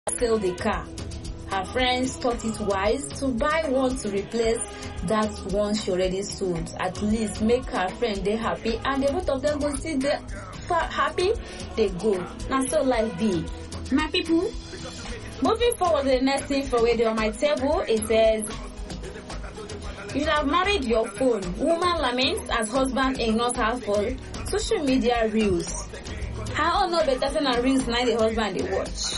sell the car. Her friends thought it wise to buy one to replace that one she already sold. At least make her friend dey happy, and the both of them go see the happy they go. Now so life be. My people, moving forward to the next thing for radio on my table, it says, you have married your phone. Woman laments as husband ignores her for social media reels. How no better than reels now the husband they watch.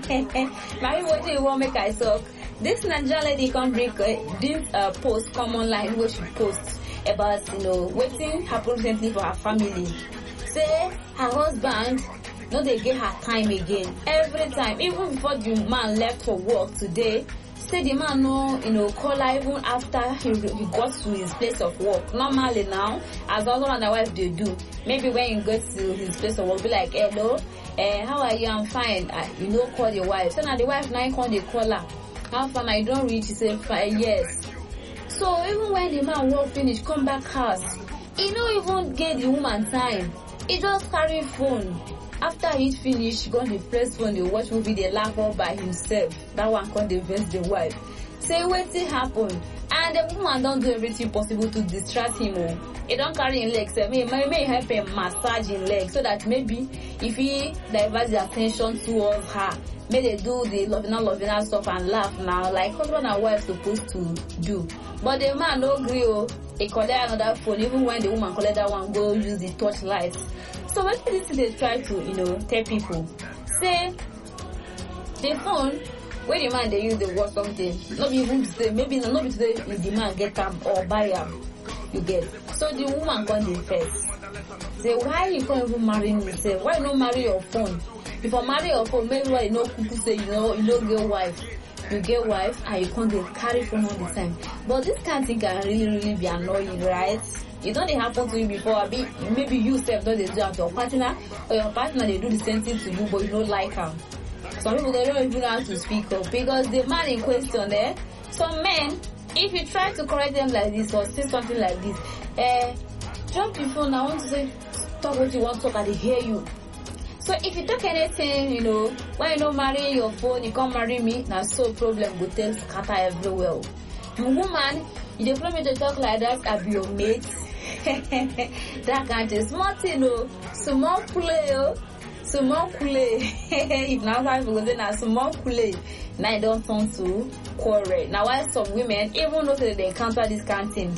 My what do you want make I talk? This Nigerian lady can bring this post come online where she posts about waiting happened recently for her family. Say her husband no they get her time again. Every time, even before the man left for work today, say the man no call her even after he got to his place of work. Normally now, as husband and the wife they do, maybe when he goes to his place of work, be like, hello, how are you? I'm fine. Call your wife. So now the wife now call the caller. How far I don't reach? He say, fine, yes. So even when the man work finish, come back house, he don't even get the woman time. He just carry phone. After he finish, he gonna press phone, they watch movie, they laugh all by himself. That one can't vex the wife. Say wetin happen, and the woman don't do everything possible to distract him. He don't carry him legs. May help him massage him legs so that maybe if he divert the attention towards her, may they do the loving stuff and laugh now like husband and wife supposed to do. But the man no gree. He collect another phone even when the woman collect that one go use the torchlight. So when they try to tell people, say the phone when the man they use they watch something, not even today, maybe not be today if the man get them or buy them, you get. So the woman can't confess. Say why you can't even marry me? Say why not marry your phone? If I marry your phone, maybe why people say you don't get wife. You get wife and you can't carry phone all the time. But this kind of thing can really be annoying, right? It don't happen to you before. Maybe you self don't do it to your partner, or your partner they do the same thing to you, but you don't like them. Some people they don't even know how to speak up because the man in question there. Some men, if you try to correct them like this or say something like this, drop the phone. I want to say, talk what you want to talk, and they hear you. So if you talk anything, when you don't marry your phone, you can't marry me. Now so problem go tell scatter everywhere. The woman, you don't want me to talk like that, I'll be your mate. That can't just small thing, small play, small play. If now five people say now small play, now it don't turn to quarrel. Now why some women, even though they encounter this kind of thing,